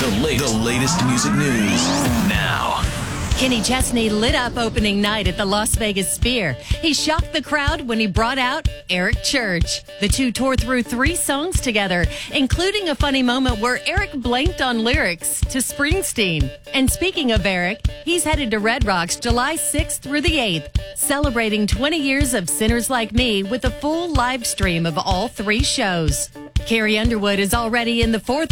The latest music news now. Kenny Chesney lit up opening night at the Las Vegas Sphere. He shocked the crowd when he brought out Eric Church. The two tore through 3 songs together, including a funny moment where Eric blanked on lyrics to Springsteen. And speaking of Eric, he's headed to Red Rocks July 6th through the 8th, celebrating 20 years of Sinners Like Me with a full live stream of all 3 shows. Carrie Underwood is already in the 4th